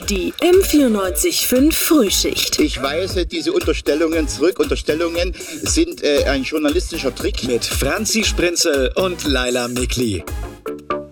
Die M94.5 Frühschicht. Ich weise diese Unterstellungen zurück. Unterstellungen sind ein journalistischer Trick. Mit Franzi Sprinzel und Laila Mikli.